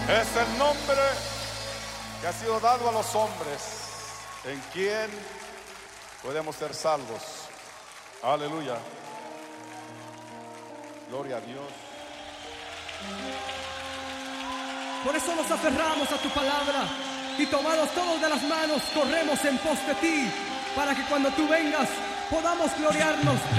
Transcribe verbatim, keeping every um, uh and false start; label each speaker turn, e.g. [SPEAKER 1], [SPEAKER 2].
[SPEAKER 1] Es el nombre que ha sido dado a los hombres, en quien podemos ser salvos. Aleluya. Gloria a Dios.
[SPEAKER 2] Por eso nos aferramos a tu palabra y tomados todos de las manos corremos en pos de ti, para que cuando tú vengas podamos gloriarnos